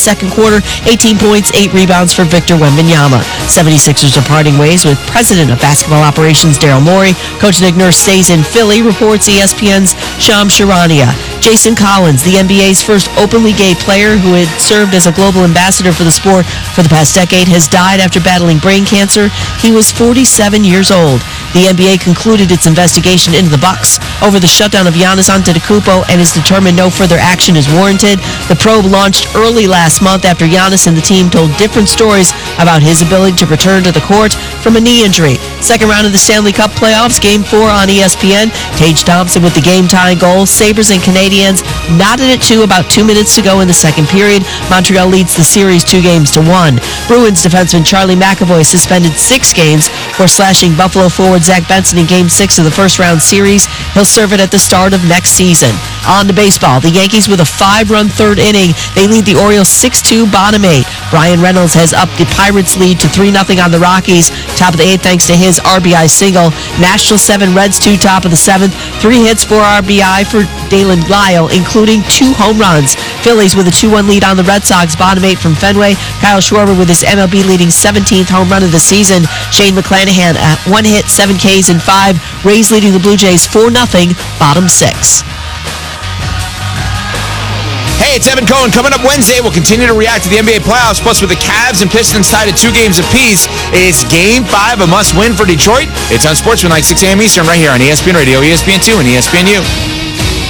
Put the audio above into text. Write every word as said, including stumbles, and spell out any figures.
second quarter. eighteen points, eight rebounds for Victor Wembanyama. seventy-sixers are parting ways with President of Basketball Operations Daryl Morey. Coach Nick Nurse stays in Philly, reports E S P N's Shams Charania. Jason Collins, the N B A's first openly gay player who had served as a global ambassador for the sport for the past decade, has died after battling brain cancer. He was forty-seven years old. The N B A concluded its investigation into the Bucks over the shutdown of Giannis Antetokounmpo and has determined no further action is warranted. The probe launched early last month after Giannis and the team told different stories about his ability to return to the court from a knee injury. Second round of the Stanley Cup playoffs, Game four on E S P N. Tage Thompson with the game-tying goal. Sabres and Canadiens knotted it two about two minutes to go in the second period. Montreal leads the series two games to one. Bruins defenseman Charlie McAvoy suspended six games for slashing Buffalo forward Zach Benson in Game six of the first-round series. He'll serve it at the start of next season. On to baseball. The Yankees with a five-run third inning. They lead the Orioles six two, bottom eight. Brian Reynolds has upped the Pirates' lead to three nothing on the Rockies. Top of the eighth thanks to his R B I single. Nationals seven, Reds two, top of the seventh. Three hits, four R B I for Dalen Lyle, including two home runs. Phillies with a two one lead on the Red Sox, bottom eight from Fenway. Kyle Schwarber with his M L B leading seventeenth home run of the season. Shane McClanahan, uh, one hit, seven Ks in five. Rays leading the Blue Jays four nothing, bottom six. Hey, it's Evan Cohen. Coming up Wednesday, we'll continue to react to the N B A playoffs. Plus, with the Cavs and Pistons tied at two games apiece, it's Game five, a must-win for Detroit. It's on Sportsman Night, six a.m. Eastern, right here on E S P N Radio, E S P N two, and E S P N U.